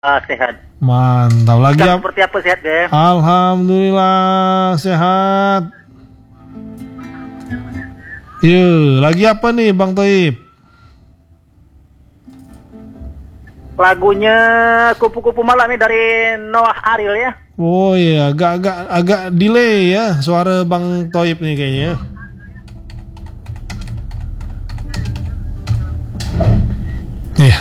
Sehat. Mantap. Lagi Sekarang seperti apa sehat deh? Alhamdulillah sehat. Lagi apa nih Bang Toib? Lagunya Kupu-Kupu Malam nih dari Noah Ariel ya. Oh iya, agak delay ya suara Bang Toib nih kayaknya. Iya.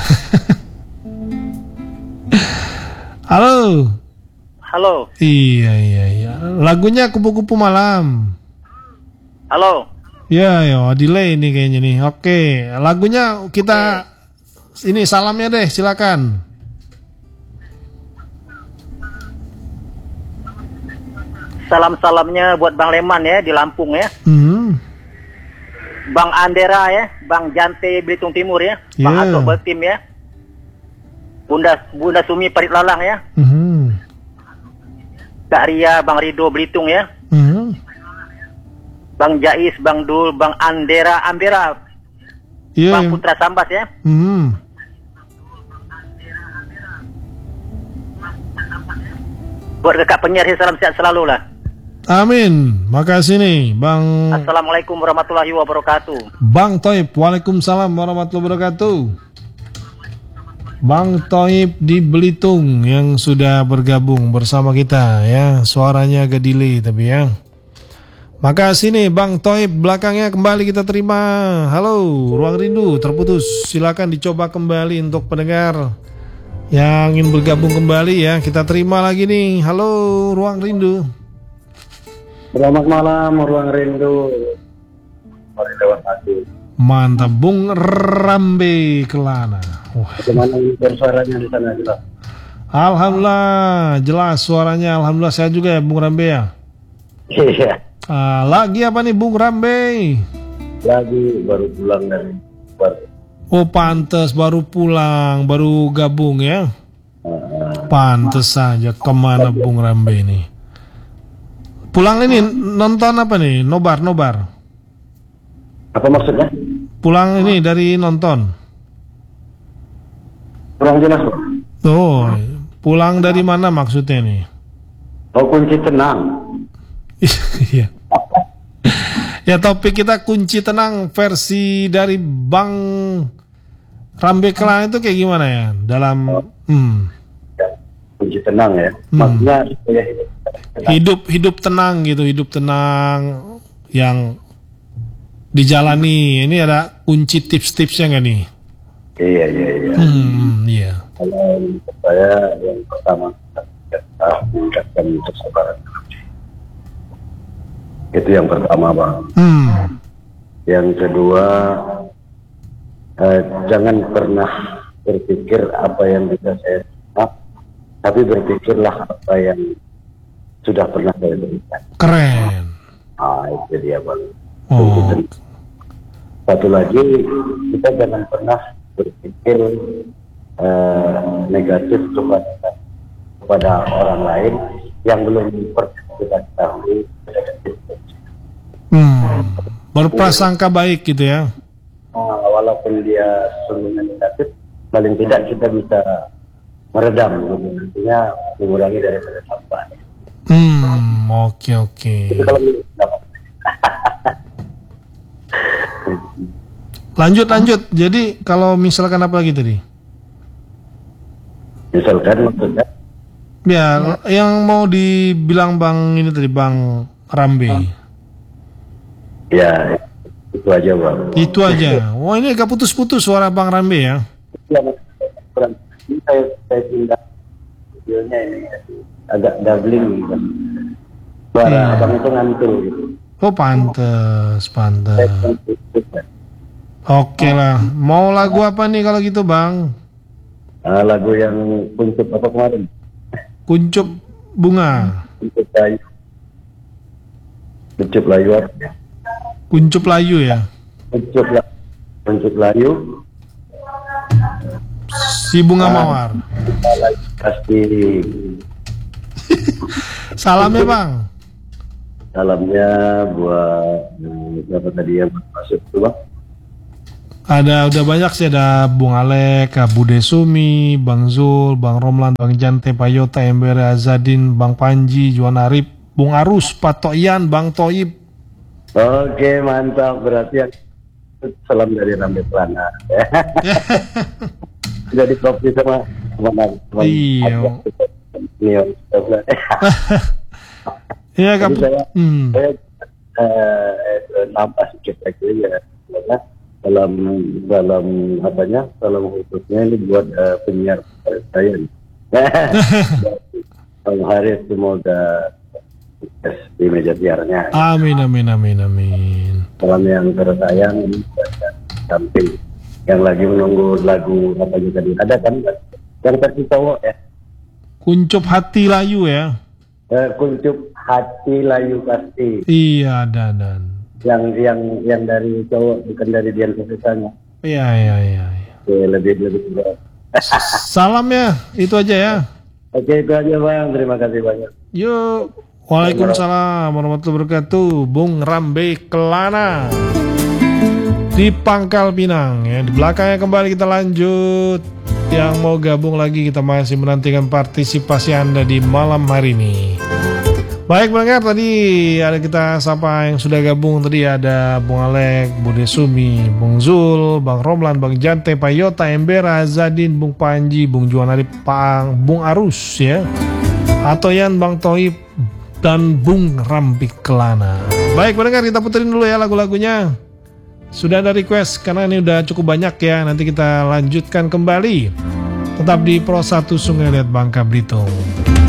Halo. Halo. Iya. Lagunya Kupu-Kupu Malam. Halo. Ya, delay nih kayaknya nih. Oke, lagunya kita ini salamnya deh, silakan. Salam-salamnya buat Bang Leman ya di Lampung ya. Bang Andera ya, Bang Jante Belitung Timur ya, Bang Atok Beltim ya. Bunda Sumi Parit Lalang ya. Kak Ria, Bang Rido Belitung ya. Bang Jais, Bang Dul, Bang Ambera, Bang Putra Sambas ya. Buat kakak penyiar salam sehat selalu lah. Amin. Makasih nih Bang. Assalamualaikum warahmatullahi wabarakatuh. Bang Toib, waalaikumsalam warahmatullahi wabarakatuh. Bang Toib di Belitung yang sudah bergabung bersama kita ya. Suaranya agak delay tapi ya. Makasih nih Bang Toib, belakangnya kembali kita terima. Halo, Ruang Rindu terputus. Silakan dicoba kembali untuk pendengar yang ingin bergabung kembali ya. Kita terima lagi nih. Halo, Ruang Rindu. Selamat malam, Ruang Rindu. Mantap, Bung Rambe Kelana. Bagaimana suaranya di sana jelas? Alhamdulillah, jelas suaranya. Alhamdulillah saya juga ya Bung Rambe ya. Iya. Lagi apa nih Bung Rambe? Lagi baru pulang dari luar. Oh pantes baru pulang, baru gabung ya. Pantes saja. Kemana Bung Rambe ini? Pulang ini nonton apa nih? Nobar. Apa maksudnya? Pulang ini dari nonton. Kurang jelas kok. Oh, pulang dari mana maksudnya nih? Oh, kunci tenang. Iya. Ya topik kita kunci tenang versi dari Bang Rambe Kelana itu kayak gimana ya? Dalam Kunci tenang ya. Maksudnya hidup tenang gitu, hidup tenang yang dijalani. Ini ada kunci tips-tipsnya nggak nih? Iya. Iya. Kalau saya yang pertama meningkatkan kesabaran. Itu yang pertama, Bang. Yang kedua, jangan pernah berpikir apa yang bisa saya terima, tapi berpikirlah apa yang sudah pernah saya berikan. Keren. Itu dia, Bang. Oh. Satu lagi, kita jangan pernah berpikir negatif kepada orang lain yang belum pernah kita ketahui. Berprasangka baik gitu ya. Walaupun dia sungguhnya negatif, paling tidak kita bisa meredam, artinya mengurangi daripada sampah. Oke. Itu kalau Lanjut. Jadi kalau misalkan apa lagi tadi? Misalkan maksudnya? Ya, yang mau dibilang Bang ini tadi Bang Rambe. Ya, itu aja, Bang. Itu aja. Wah, ini agak putus-putus suara Bang Rambe ya. Saya pindah videonya ini agak doubling gitu. Suara abang itu ngantuk gitu. Oh, pantes. Oke lah. Mau lagu apa nih kalau gitu, Bang? Lagu yang kuncup apa kemarin? Kuncup bunga. Kuncup layu. Kuncup layu ya. Kuncup layu. Si bunga mawar. Pasti. Salamnya Bang. Salamnya buat siapa tadi yang masuk tuh, Bang? Udah banyak sih, ada Bung Alek, Bude Sumi, Bang Zul, Bang Romlan, Bang Jante, Payota, Embere, Azadin, Bang Panji, Juan Arif, Bung Arus, Pak Toyan, Bang Toib. Oke, mantap. Berarti yang salam dari Rambe Plana. Jadi kopi sama teman. Iya. Iya, Kak. Saya nambah sedikit lagi ya, karena dalam khususnya ini buat penyiar saya. Bang Haris semoga sukses di meja siarnya. Amin. Salam yang tersayang ini samping yang lagi menunggu lagu apa juga tadi ada kan yang versi cowok ya. Kuncup hati layu ya. Kuncup hati layu pasti. Iya, dan. Yang dari cowok bukan dari Dian Kesesanya. Iya. Oke, lebih Salam ya, itu aja ya. Oke, itu aja Bang. Terima kasih banyak. Yuk. Waalaikumsalam warahmatullahi wabarakatuh. Bung Rambe Kelana di Pangkal Pinang ya. Di belakangnya kembali kita lanjut. Yang mau gabung lagi, kita masih menantikan partisipasi Anda di malam hari ini. Baik pendengar, tadi ada kita sapa yang sudah gabung. Tadi ada Bung Alek, Bude Sumi, Bung Zul, Bang Romlan, Bang Jante, Payota, Embera, Azadin, Bung Panji, Bung Juan Arif, Bung Arus ya, Atoyan, Bang Toib, dan Bung Rampik Kelana. Baik pendengar, kita puterin dulu ya lagu-lagunya. Sudah ada request karena ini udah cukup banyak ya. Nanti kita lanjutkan kembali. Tetap di Pro 1 Sungai Liat Bangka Belitung.